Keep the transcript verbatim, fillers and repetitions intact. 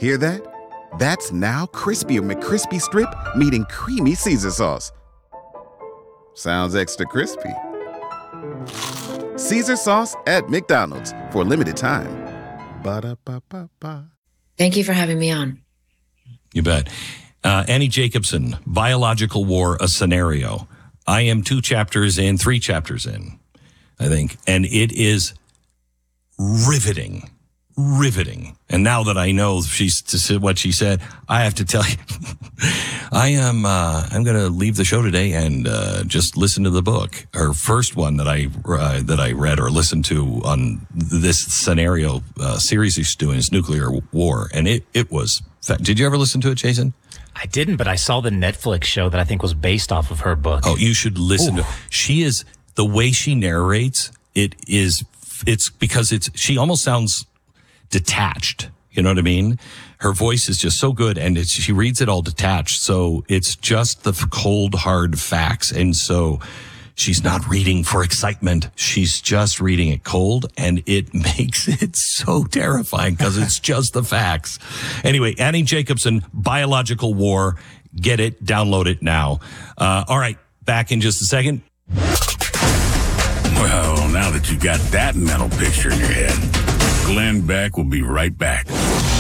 Hear that? That's now crispy McCrispy Strip meeting creamy Caesar sauce. Sounds extra crispy. Caesar sauce at McDonald's for a limited time. Ba-da-ba-ba-ba. Thank you for having me on. You bet. Uh, Annie Jacobson, Biological War, a Scenario. I am two chapters in, three chapters in, I think. And it is riveting, riveting. And now that I know she's what she said, I have to tell you, I am, uh, I'm going to leave the show today and uh, just listen to the book. Her first one that I, uh, that I read or listened to on this scenario uh, series she's doing is Nuclear War. And it, it was, did you ever listen to it, Jason? I didn't, but I saw the Netflix show that I think was based off of her book. Oh, you should listen Ooh. to She is, the way she narrates, it is, it's because it's, she almost sounds detached. You know what I mean? Her voice is just so good, and it's, she reads it all detached. So it's just the cold, hard facts. And so she's not reading for excitement. She's just reading it cold, and it makes it so terrifying because it's just the facts. Anyway, Annie Jacobson, Biological War. Get it. Download it now. Uh, all right. Back in just a second. Well, now that you got that mental picture in your head, Glenn Beck will be right back.